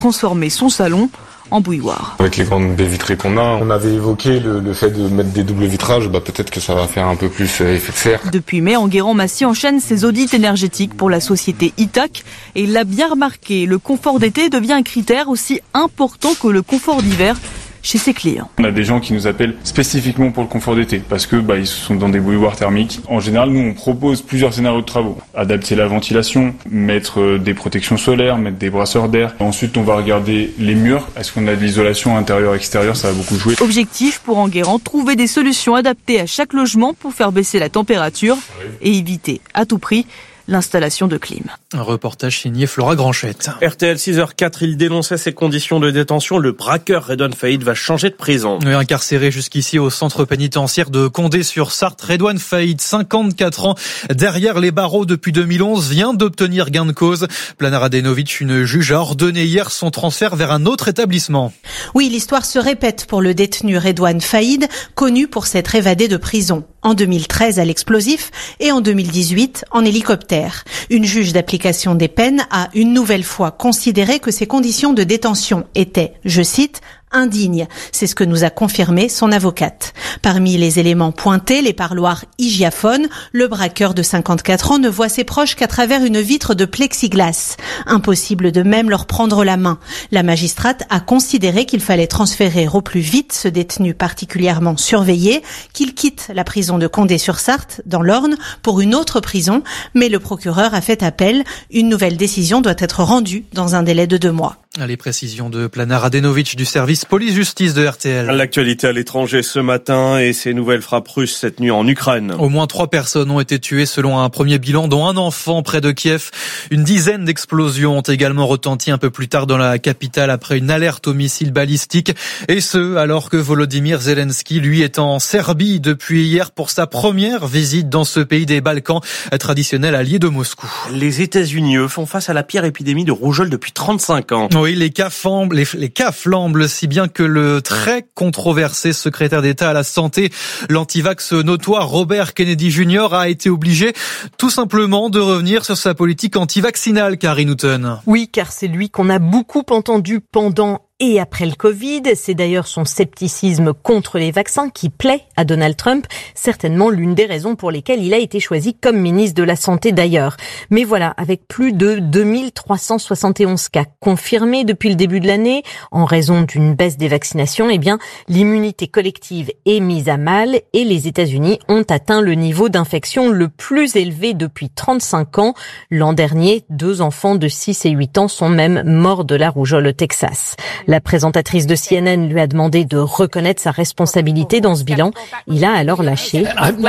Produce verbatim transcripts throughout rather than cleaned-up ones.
transformer son salon en bouilloire. Avec les grandes baies vitrées qu'on a, on avait évoqué le, le fait de mettre des doubles vitrages, bah peut-être que ça va faire un peu plus effet de serre. Depuis mai, Enguerrand-Massy enchaîne ses audits énergétiques pour la société Itac et il l'a bien remarqué, le confort d'été devient un critère aussi important que le confort d'hiver chez ses clients. On a des gens qui nous appellent spécifiquement pour le confort d'été parce que bah, ils sont dans des bouilloires thermiques. En général, nous on propose plusieurs scénarios de travaux. Adapter la ventilation, mettre des protections solaires, mettre des brasseurs d'air. Ensuite, on va regarder les murs. Est-ce qu'on a de l'isolation intérieure-extérieure? Ça va beaucoup jouer. Objectif pour Enguerrand, trouver des solutions adaptées à chaque logement pour faire baisser la température et éviter à tout prix l'installation de clim. Un reportage signé Flora Granchette. R T L six heures quatre, il dénonçait ses conditions de détention. Le braqueur Redouane Faïd va changer de prison. Incarcéré jusqu'ici au centre pénitentiaire de Condé-sur-Sarthe, Redouane Faïd, cinquante-quatre ans, derrière les barreaux depuis deux mille onze, vient d'obtenir gain de cause. Plana Radenovic, une juge, a ordonné hier son transfert vers un autre établissement. Oui, l'histoire se répète pour le détenu Redouane Faïd, connu pour s'être évadé de prison. En deux mille treize à l'explosif et en deux mille dix-huit en hélicoptère. Une juge d'application des peines a une nouvelle fois considéré que ses conditions de détention étaient, je cite, indigne. C'est ce que nous a confirmé son avocate. Parmi les éléments pointés, les parloirs hygiaphones, le braqueur de cinquante-quatre ans ne voit ses proches qu'à travers une vitre de plexiglas. Impossible de même leur prendre la main. La magistrate a considéré qu'il fallait transférer au plus vite ce détenu particulièrement surveillé, qu'il quitte la prison de Condé-sur-Sarthe, dans l'Orne, pour une autre prison, mais le procureur a fait appel. Une nouvelle décision doit être rendue dans un délai de deux mois. Les précisions de Plana Radenovic du service police-justice de R T L. L'actualité à l'étranger ce matin et ces nouvelles frappes russes cette nuit en Ukraine. Au moins trois personnes ont été tuées selon un premier bilan, dont un enfant près de Kiev. Une dizaine d'explosions ont également retenti un peu plus tard dans la capitale après une alerte au missile balistique. Et ce, alors que Volodymyr Zelensky, lui, est en Serbie depuis hier pour sa première visite dans ce pays des Balkans, traditionnel allié de Moscou. Les États-Unis, eux, font face à la pire épidémie de rougeole depuis trente-cinq ans. Oui, les cas flambent, les, les cas flambent, si bien que le très controversé secrétaire d'État à la santé, l'antivax notoire Robert Kennedy junior a été obligé tout simplement de revenir sur sa politique antivaccinale, Karine Houghton. Oui, car c'est lui qu'on a beaucoup entendu pendant et après le Covid. C'est d'ailleurs son scepticisme contre les vaccins qui plaît à Donald Trump, certainement l'une des raisons pour lesquelles il a été choisi comme ministre de la Santé d'ailleurs. Mais voilà, avec plus de deux mille trois cent soixante et onze cas confirmés depuis le début de l'année, en raison d'une baisse des vaccinations, eh bien, l'immunité collective est mise à mal et les États-Unis ont atteint le niveau d'infection le plus élevé depuis trente-cinq ans. L'an dernier, deux enfants de six et huit ans sont même morts de la rougeole au Texas. La présentatrice de C N N lui a demandé de reconnaître sa responsabilité dans ce bilan. Il a alors lâché.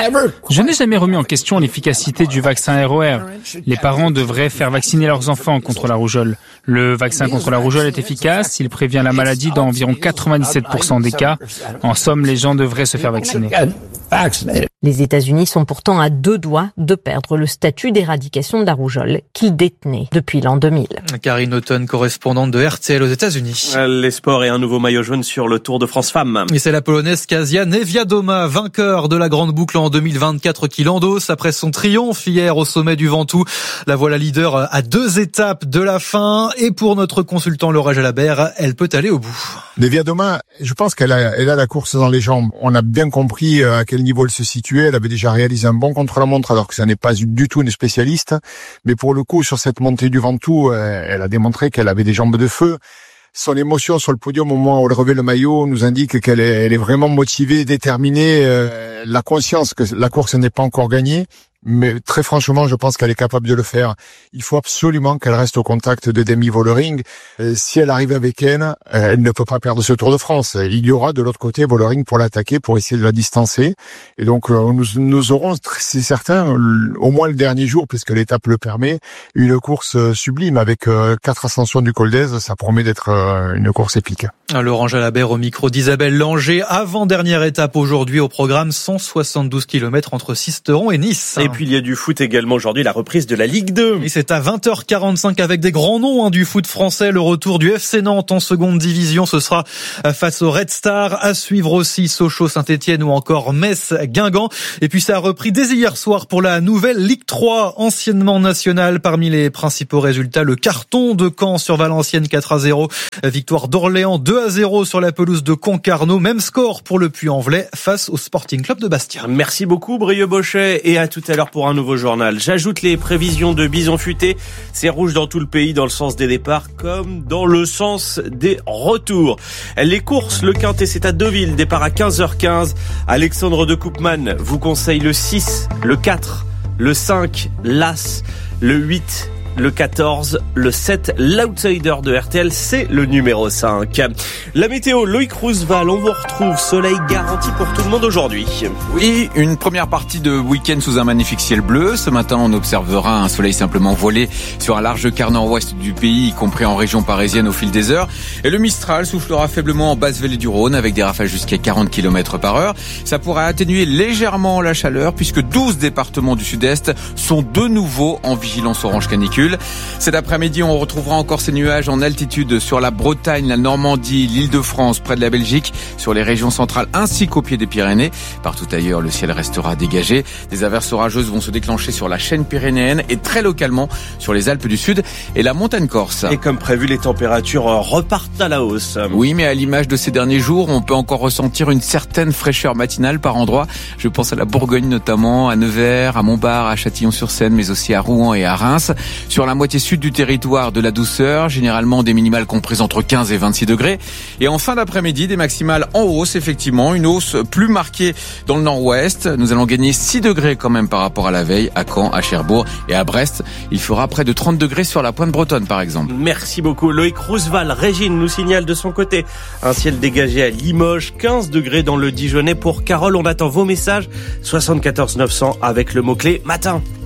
Je n'ai jamais remis en question l'efficacité du vaccin R O R. Les parents devraient faire vacciner leurs enfants contre la rougeole. Le vaccin contre la rougeole est efficace. Il prévient la maladie dans environ quatre-vingt-dix-sept pour cent des cas. En somme, les gens devraient se faire vacciner. Les États-Unis sont pourtant à deux doigts de perdre le statut d'éradication de la rougeole qu'ils détenaient depuis l'an deux mille. Karine Houghton, correspondante de R T L aux États-Unis. Les sports et un nouveau maillot jaune sur le Tour de France Femmes. Et c'est la Polonaise Kasia Niewiadoma, vainqueur de la Grande Boucle en deux mille vingt-quatre, qui l'endosse après son triomphe hier au sommet du Ventoux. La voilà leader à deux étapes de la fin. Et pour notre consultant Laura Jalabert, elle peut aller au bout. Niewiadoma, je pense qu'elle a, elle a la course dans les jambes. On a bien compris à quel niveau elle se situait. Elle avait déjà réalisé un bon contre-la-montre alors que ça n'est pas du tout une spécialiste. Mais pour le coup, sur cette montée du Ventoux, elle a démontré qu'elle avait des jambes de feu. Son émotion sur le podium au moment où elle revêt le maillot nous indique qu'elle est, elle est vraiment motivée, déterminée. Euh, la conscience que la course n'est pas encore gagnée. Mais très franchement, je pense qu'elle est capable de le faire. Il faut absolument qu'elle reste au contact de Demi Vollering. Euh, si elle arrive avec elle, euh, elle ne peut pas perdre ce Tour de France. Il y aura de l'autre côté Vollering pour l'attaquer, pour essayer de la distancer. Et donc, euh, nous, nous aurons, c'est certain, au moins le dernier jour, puisque l'étape le permet, une course sublime avec euh, quatre ascensions du Col d'Èze. Ça promet d'être euh, une course épique. Laurent Jalabert au micro d'Isabelle Langer. Avant-dernière étape aujourd'hui au programme, cent soixante-douze kilomètres entre Sisteron et Nice. Et puis il y a du foot également aujourd'hui, la reprise de la Ligue deux. Et c'est à vingt heures quarante-cinq avec des grands noms hein, du foot français. Le retour du F C Nantes en seconde division, ce sera face au Red Star. À suivre aussi Sochaux-Saint-Etienne ou encore Metz-Guingamp. Et puis ça a repris dès hier soir pour la nouvelle Ligue trois, anciennement nationale. Parmi les principaux résultats, le carton de Caen sur Valenciennes quatre à zéro. Victoire d'Orléans deux à zéro sur la pelouse de Concarneau. Même score pour le Puy-en-Velay face au Sporting Club de Bastia. Merci beaucoup Brieux Bochet et à tout à l'heure pour un nouveau journal. J'ajoute les prévisions de Bison Futé. C'est rouge dans tout le pays dans le sens des départs comme dans le sens des retours. Les courses, le Quintet, c'est à Deauville, départ à quinze heures quinze. Alexandre de Koopman vous conseille le six, le quatre, le cinq, l'As, le huit, le quatorze, le sept, l'outsider de R T L, c'est le numéro cinq. La météo, Loïc Roosevelt, on vous retrouve, soleil garanti pour tout le monde aujourd'hui. Oui, une première partie de week-end sous un magnifique ciel bleu. Ce matin, on observera un soleil simplement volé sur un large quart nord-ouest du pays, y compris en région parisienne au fil des heures. Et le Mistral soufflera faiblement en basse vallée du Rhône avec des rafales jusqu'à quarante kilomètres par heure. Ça pourra atténuer légèrement la chaleur puisque douze départements du sud-est sont de nouveau en vigilance orange canicule. Cet après-midi, on retrouvera encore ces nuages en altitude sur la Bretagne, la Normandie, l'Île-de-France, près de la Belgique, sur les régions centrales ainsi qu'au pied des Pyrénées. Partout ailleurs, le ciel restera dégagé. Des averses orageuses vont se déclencher sur la chaîne pyrénéenne et très localement sur les Alpes du Sud et la montagne corse. Et comme prévu, les températures repartent à la hausse. Oui, mais à l'image de ces derniers jours, on peut encore ressentir une certaine fraîcheur matinale par endroits. Je pense à la Bourgogne notamment, à Nevers, à Montbard, à Châtillon-sur-Seine, mais aussi à Rouen et à Reims. Sur la moitié sud du territoire, de la douceur, généralement des minimales comprises entre quinze et vingt-six degrés. Et en fin d'après-midi, des maximales en hausse, effectivement, une hausse plus marquée dans le nord-ouest. Nous allons gagner six degrés quand même par rapport à la veille, à Caen, à Cherbourg et à Brest. Il fera près de trente degrés sur la pointe bretonne, par exemple. Merci beaucoup. Loïc Roosevelt, Régine nous signale de son côté un ciel dégagé à Limoges, quinze degrés dans le Dijonais. Pour Carole, on attend vos messages, soixante-quatorze neuf cents avec le mot-clé matin.